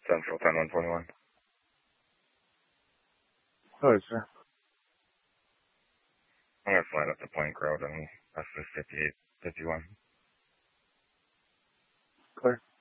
Central 10121. Go ahead, sir. I'm going to slide up to Plank Road and that's the 5851. Clear.